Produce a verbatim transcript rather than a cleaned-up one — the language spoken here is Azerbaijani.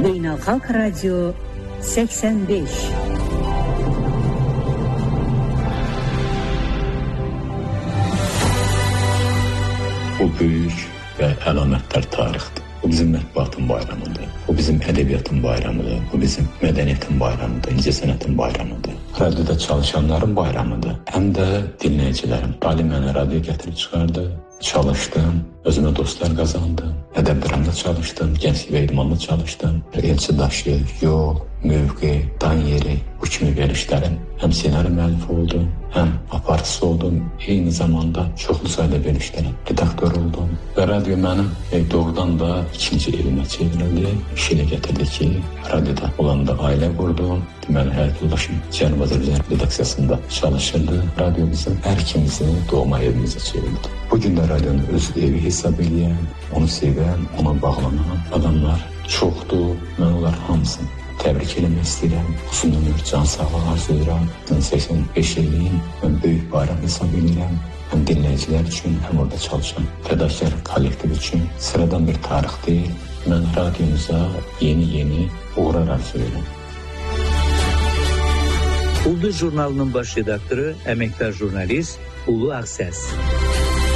Beynəlxalq Radio səksən beş. Bu böyük və əlamətdar tarixdir. Bu bizim mətbuatın bayramıdır. Bu bizim ədəbiyyatın bayramıdır. Bu bizim mədəniyyətin bayramıdır, incəsənətin bayramıdır. Radioda çalışanların bayramıdır. Həm də dinləyicilərin. Ali mənə radio gətirib çıxardı. Çalışdım, özümə dostlar qazandım. Ədəb-dramda çalışdım, gənclik və idmanda çalışdım. Elçi daşı, yol, mövqe, dan yeri, bu kimi verilişlərin həm senari müəllifi oldum, həm aparıcısı oldum. Eyni zamanda çoxlu sayda verilişlərin redaktor oldum. Və radio mənim e, doğrudan da ikinci evimə çevrildi. İş ilə gətirdi ki, radioda olanda ailə qurdum. Deməli, həyat yoldaşım Cənubi Azərbaycan redaksiyasında çalışırdı. Radio bizim hər ikimizin doğma evimizə çevrildi. Bugün də radionu öz evi hesab edən, onu sevən, ona bağlanan adamlar çoxdur. Mən onlar hamısını təbrik eləmək istəyirəm. Xüsusən ömür, can sağlığı arzulayıram. səksən beş illiyin mən böyük bayram hesab edirəm. Həm dinləyicilər üçün, həm orada çalışan fədakar kollektiv üçün sıradan bir tarix deyil. Mən radiomuza yeni-yeni uğurlar arzulayıram. Ulduz jurnalının baş redaktoru, əməkdar jurnalist Ulu Ağsəs.